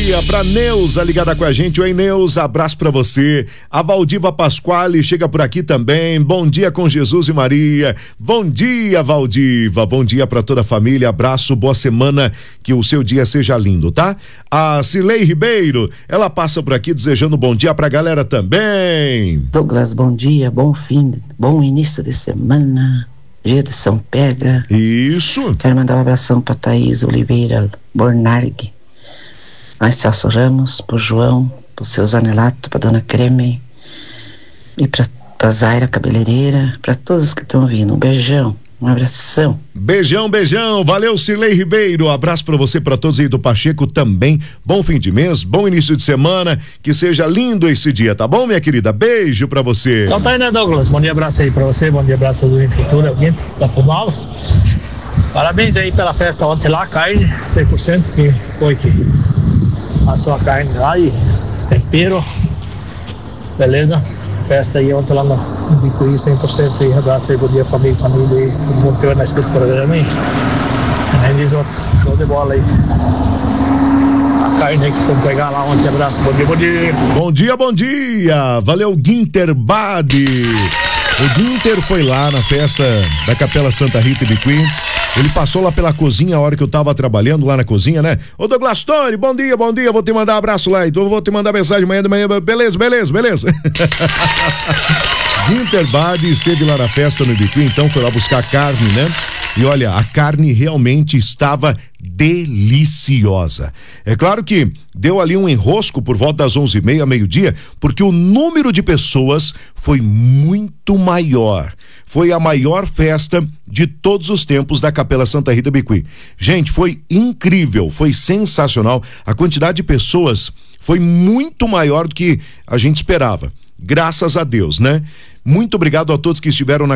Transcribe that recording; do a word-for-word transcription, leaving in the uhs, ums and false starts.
dia pra Neuza ligada com a gente. Oi, Neuza, abraço pra você. A Valdiva Pasquale chega por aqui também. Bom dia com Jesus e Maria. Bom dia, Valdiva. Bom dia pra toda a família. Abraço, boa semana, que o seu dia seja lindo, tá? A Cilei Ribeiro, ela passa por aqui desejando bom dia pra galera também. Douglas, bom dia, bom fim, bom início de semana. Dia de São Pega. Isso. Quero mandar um abração pra Thaís Oliveira Bornarg, a Celso Ramos, pro João, pro seu Zanelato, pra Dona Creme e pra, pra Zaira Cabeleireira, pra todos que estão vindo. Um beijão, um abração. Beijão, beijão, valeu, Cirlei Ribeiro, abraço pra você, pra todos aí do Pacheco também, bom fim de mês, bom início de semana, que seja lindo esse dia, tá bom, minha querida? Beijo pra você. Então tá aí, né, Douglas? Bom dia, abraço aí pra você, bom dia, abraço do Infraestrutura, alguém da Pos Novos. Parabéns aí pela festa ontem lá, carne, cem por cento, que foi que passou a carne lá e esse tempero, beleza? Festa aí ontem lá no, no Bicuí, cem por cento aí, abraço aí, bom dia, família, família aí, todo mundo que vai na escuta do programa aí. Nem diz outro, show de bola aí. A carne aí que fomos pegar lá ontem, abraço, bom dia, bom dia. Bom dia, bom dia, valeu, Guinter Bade. O Guinter foi lá na festa da Capela Santa Rita e Bicuí. Ele passou lá pela cozinha a hora que eu tava trabalhando lá na cozinha, né? Ô Douglas Tony, bom dia, bom dia, vou te mandar um abraço lá, então eu vou te mandar mensagem amanhã de manhã, beleza, beleza, beleza. Guinter Bade esteve lá na festa no Bicuí, então foi lá buscar carne, né? E olha, a carne realmente estava deliciosa. É claro que deu ali um enrosco por volta das onze e meia, meio-dia, porque o número de pessoas foi muito maior. Foi a maior festa de todos os tempos da Capela Santa Rita Bicuí. Gente, foi incrível, foi sensacional. A quantidade de pessoas foi muito maior do que a gente esperava. Graças a Deus, né? Muito obrigado a todos que estiveram na